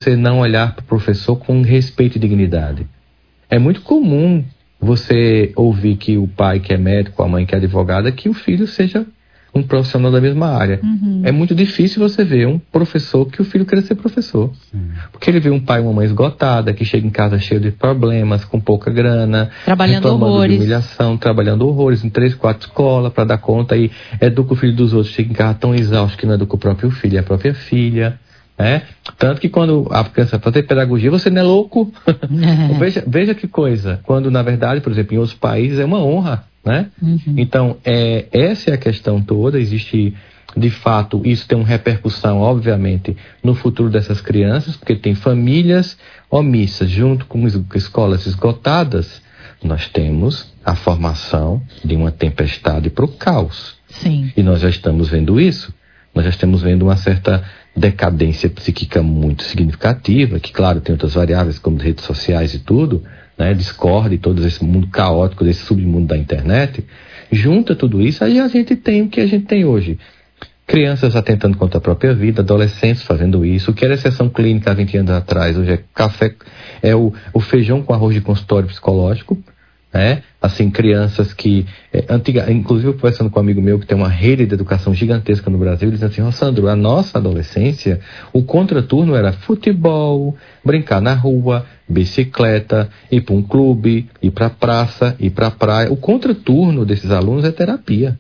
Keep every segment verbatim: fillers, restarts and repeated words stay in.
você não olhar para o professor com respeito e dignidade. É muito comum você ouvir que o pai que é médico, a mãe que é advogada, que o filho seja um profissional da mesma área. Uhum. É muito difícil você ver um professor que o filho queira ser professor. Sim. Porque ele vê um pai e uma mãe esgotada, que chega em casa cheio de problemas, com pouca grana, trabalhando reclamando horrores. de humilhação, trabalhando horrores em três, quatro escolas para dar conta, e educa o filho dos outros, chega em casa tão exausto que não educa o próprio filho e a própria filha. É? Tanto que quando a criança vai fazer pedagogia, você não é louco? É. veja, veja que coisa. Quando, na verdade, por exemplo, em outros países é uma honra. Né? Uhum. Então, é, essa é a questão toda. Existe, de fato, isso tem uma repercussão, obviamente, no futuro dessas crianças, porque tem famílias omissas, junto com escolas esgotadas, nós temos a formação de uma tempestade para o caos. Sim. E nós já estamos vendo isso. Nós já estamos vendo uma certa decadência psíquica muito significativa, que, claro, tem outras variáveis, como redes sociais e tudo, né, Discord e todo esse mundo caótico desse submundo da internet. Junta tudo isso, aí a gente tem o que a gente tem hoje. Crianças atentando contra a própria vida, adolescentes fazendo isso. O que era exceção clínica há vinte anos atrás, hoje é café, é o, o feijão com arroz de consultório psicológico. Né? Assim, crianças que... É, antiga, inclusive, eu conversando com um amigo meu que tem uma rede de educação gigantesca no Brasil, ele diz assim: Rossandro, a nossa adolescência, o contraturno era futebol, brincar na rua, bicicleta, ir para um clube, ir para a praça, ir para a praia. O contraturno desses alunos é terapia.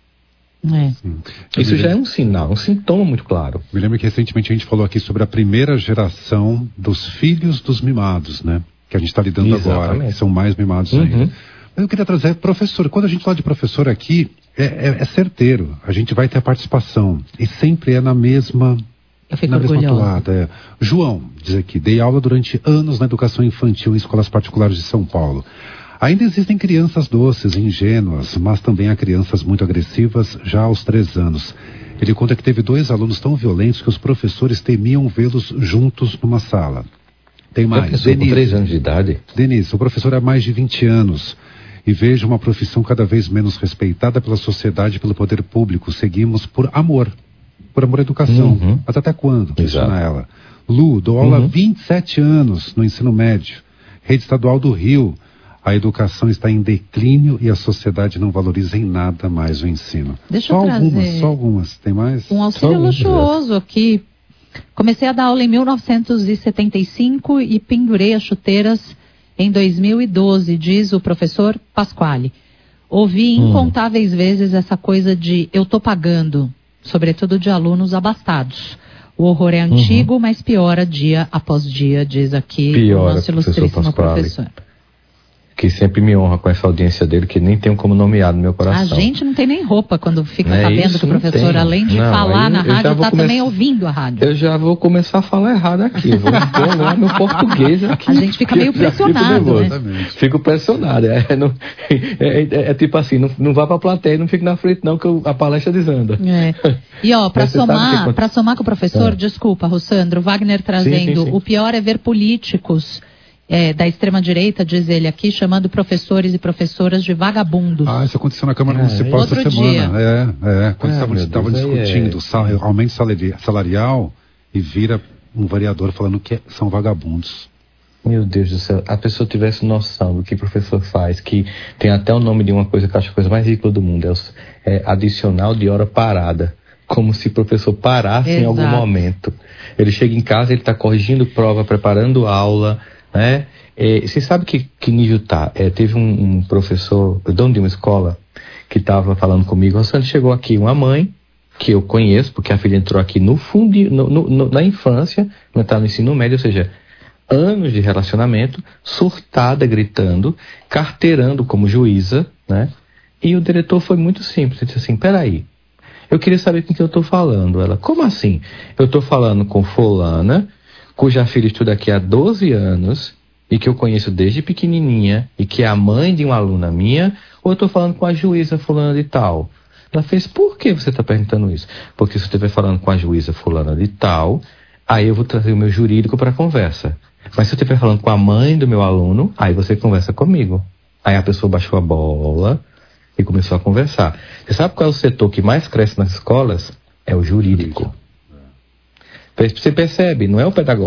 É. Isso já é um sinal, um sintoma muito claro. Me lembro que recentemente a gente falou aqui sobre a primeira geração dos filhos dos mimados, né? Que a gente está lidando Exatamente. Agora, que são mais mimados uhum. ainda. Eu queria trazer, professor, quando a gente fala de professor aqui, é, é, é certeiro, a gente vai ter a participação, e sempre é na mesma, na mesma toada. É. João, diz aqui, dei aula durante anos na educação infantil em escolas particulares de São Paulo. Ainda existem crianças doces, ingênuas, mas também há crianças muito agressivas já aos três anos. Ele conta que teve dois alunos tão violentos que os professores temiam vê-los juntos numa sala. Tem mais. Denise, com três anos de idade. Denise, o professor há mais de vinte anos e vejo uma profissão cada vez menos respeitada pela sociedade e pelo poder público. Seguimos por amor, por amor à educação. Uhum. Mas até quando? Questiona ela. Lu, dou aula uhum. há vinte e sete anos no ensino médio. Rede Estadual do Rio. A educação está em declínio e a sociedade não valoriza em nada mais o ensino. Deixa só eu trazer algumas, só algumas. Tem mais? Um auxílio luxuoso aqui. Comecei a dar aula em mil novecentos e setenta e cinco e pendurei as chuteiras em dois mil e doze, diz o professor Pasquale. Ouvi hum. incontáveis vezes essa coisa de eu tô pagando, sobretudo de alunos abastados. O horror é antigo, uhum. mas piora dia após dia, diz aqui piora, o nosso ilustríssimo professor. Que sempre me honra com essa audiência dele, que nem tenho como nomear no meu coração. A gente não tem nem roupa quando fica não sabendo é isso, que o professor, além de não, falar na rádio, está come... também ouvindo a rádio. Eu já vou começar a falar errado aqui. Eu vou pôr lá meu português aqui. A gente fica meio pressionado, né? Fico pressionado. É, não, é, é, é tipo assim, não, não vá para a plateia, não fique na frente não, que eu, a palestra desanda. É. E ó, para somar, que... para somar com o professor, é. desculpa, Rossandro, Wagner trazendo, sim, sim, sim. o pior é ver políticos... É, da extrema-direita, diz ele aqui, chamando professores e professoras de vagabundos. Ah, isso aconteceu na Câmara é, Municipal essa semana. Dia. É, é, quando ah, estavam discutindo é... o aumento salarial e vira um vereador falando que são vagabundos. Meu Deus do céu, a pessoa tivesse noção do que o professor faz, que tem até o nome de uma coisa que eu acho a coisa mais ridícula do mundo, é, o, é adicional de hora parada. Como se o professor parasse Exato. Em algum momento. Ele chega em casa, ele está corrigindo prova, preparando aula... Né? É, você sabe que, que nível tá? É, teve um, um professor, dono de uma escola, que estava falando comigo. O Santos chegou aqui, uma mãe que eu conheço, porque a filha entrou aqui no fundo, no, no, na infância, não está no ensino médio, ou seja, anos de relacionamento, surtada, gritando, carteirando como juíza, né? E o diretor foi muito simples, ele disse assim: peraí, eu queria saber com quem eu estou falando. Ela, como assim? Eu estou falando com fulana, cuja filha estuda aqui há doze anos e que eu conheço desde pequenininha e que é a mãe de uma aluna minha, ou eu estou falando com a juíza fulana de tal? Ela fez: por que você está perguntando isso? Porque se você estiver falando com a juíza fulana de tal, aí eu vou trazer o meu jurídico para a conversa. Mas se eu estiver falando com a mãe do meu aluno, aí você conversa comigo. Aí a pessoa baixou a bola e começou a conversar. Você sabe qual é o setor que mais cresce nas escolas? É o jurídico. Você percebe, não é o pedagógico.